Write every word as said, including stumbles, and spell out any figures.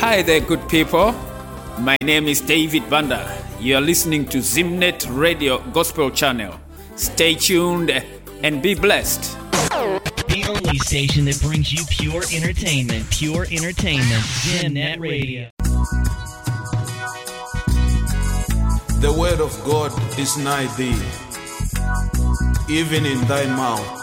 Hi there, good people. My name is David Banda. You are listening to Zimnet Radio Gospel Channel. Stay tuned and be blessed. The only station that brings you pure entertainment. Pure entertainment. Zimnet Radio. The word of God is nigh thee, even in thy mouth